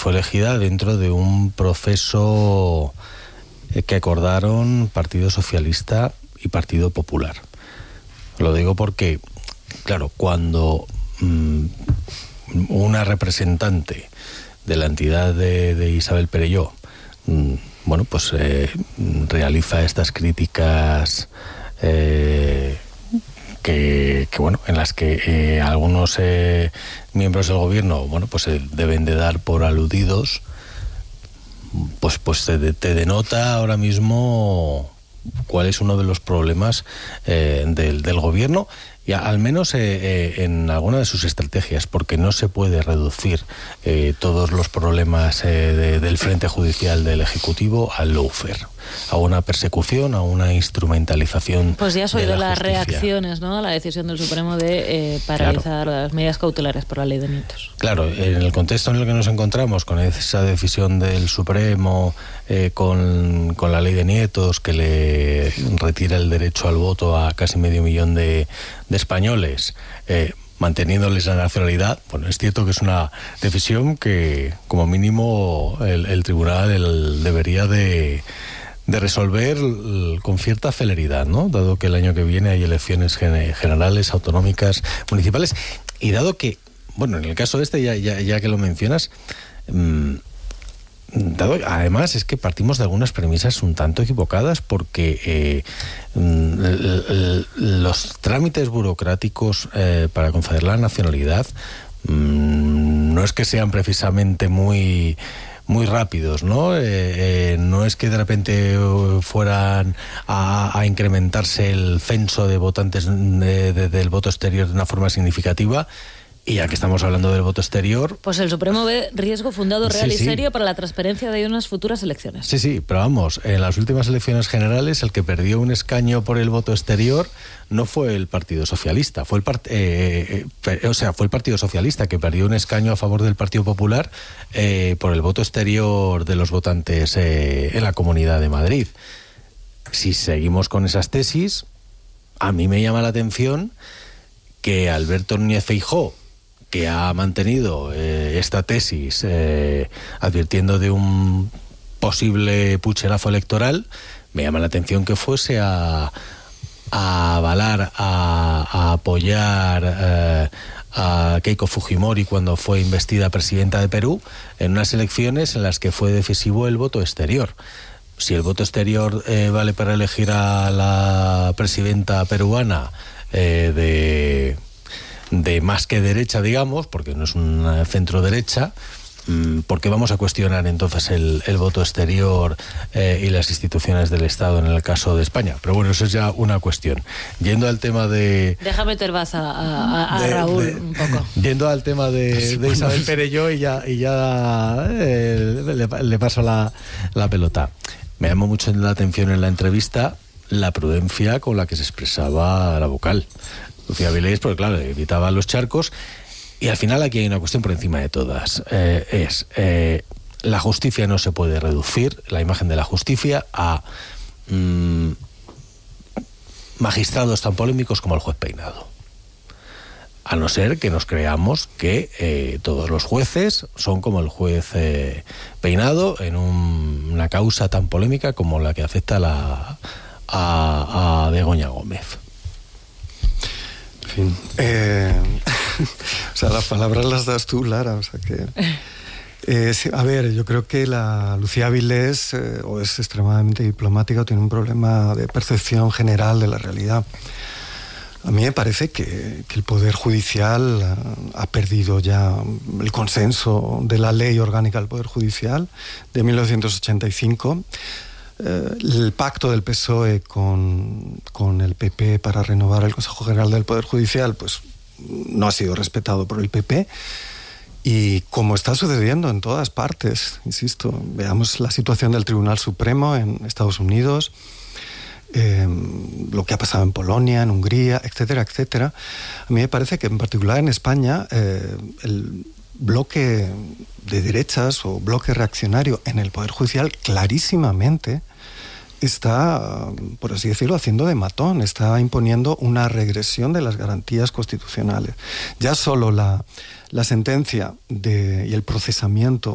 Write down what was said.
fue elegida dentro de un proceso que acordaron Partido Socialista y Partido Popular. Lo digo porque, claro, cuando una representante de la entidad de Isabel Perelló, realiza estas críticas en las que algunos miembros del gobierno deben de dar por aludidos, pues te denota ahora mismo cuál es uno de los problemas del gobierno, y al menos en alguna de sus estrategias, porque no se puede reducir todos los problemas del frente judicial del Ejecutivo al lawfare, a una persecución, a una instrumentalización. Pues ya has oído las justicia. Reacciones, ¿no?, a la decisión del Supremo de paralizar las medidas cautelares por la ley de nietos. Claro, en el contexto en el que nos encontramos, con esa decisión del Supremo, con la ley de nietos, que le retira el derecho al voto a casi 500.000 de españoles, manteniéndoles la nacionalidad, es cierto que es una decisión que, como mínimo, el tribunal debería de resolver con cierta celeridad, ¿no?, dado que el año que viene hay elecciones generales, autonómicas, municipales, y dado que, en el caso este, ya que lo mencionas, además es que partimos de algunas premisas un tanto equivocadas, porque los trámites burocráticos para conceder la nacionalidad no es que sean precisamente muy rápidos, ¿no? No es que de repente fueran a incrementarse el censo de votantes del voto exterior de una forma significativa. Y ya que estamos hablando del voto exterior... Pues el Supremo ve riesgo fundado, real y serio para la transparencia de unas futuras elecciones. Sí, pero vamos, en las últimas elecciones generales el que perdió un escaño por el voto exterior no fue el Partido Socialista, fue el Partido Socialista que perdió un escaño a favor del Partido Popular por el voto exterior de los votantes en la Comunidad de Madrid. Si seguimos con esas tesis, a mí me llama la atención que Alberto Núñez Feijóo, que ha mantenido esta tesis advirtiendo de un posible pucherazo electoral, me llama la atención que fuese a avalar, a apoyar a Keiko Fujimori cuando fue investida presidenta de Perú, en unas elecciones en las que fue decisivo el voto exterior. Si el voto exterior vale para elegir a la presidenta peruana de más que derecha, digamos, porque no es una centro derecha, ¿por qué vamos a cuestionar entonces el voto exterior y las instituciones del Estado en el caso de España? Pero bueno, eso es ya una cuestión. Yendo al tema de... Deja meter baza a Raúl un poco. Yendo al tema de Isabel Perelló, y ya le paso la pelota. Me llamó mucho la atención en la entrevista la prudencia con la que se expresaba la vocal Lucía Vilés, porque claro, evitaba los charcos. Y al final aquí hay una cuestión por encima de todas. La justicia no se puede reducir, la imagen de la justicia, a magistrados tan polémicos como el juez Peinado. A no ser que nos creamos que todos los jueces son como el juez Peinado en una causa tan polémica como la que afecta a Begoña Gómez. En fin, las palabras las das tú, Lara, sí, a ver, yo creo que la Lucía Vilés o es extremadamente diplomática o tiene un problema de percepción general de la realidad. A mí me parece que el Poder Judicial ha perdido ya el consenso de la Ley Orgánica del Poder Judicial de 1985. El pacto del PSOE con el PP para renovar el Consejo General del Poder Judicial pues no ha sido respetado por el PP, y como está sucediendo en todas partes, insisto, veamos la situación del Tribunal Supremo en Estados Unidos, lo que ha pasado en Polonia, en Hungría, etcétera, etcétera. A mí me parece que en particular en España el bloque de derechas o bloque reaccionario en el Poder Judicial clarísimamente está, por así decirlo, haciendo de matón, está imponiendo una regresión de las garantías constitucionales. Ya solo la sentencia y el procesamiento